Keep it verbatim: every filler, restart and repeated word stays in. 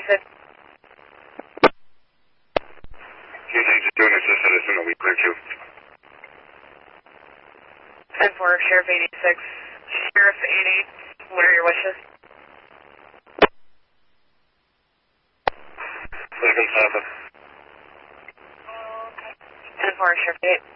eighty-six. Q J just doing assist citizen, we clear you. ten four, Sheriff eighty-six. Sheriff eighty, what are your wishes? Lincoln seven. ten four, Sheriff eight.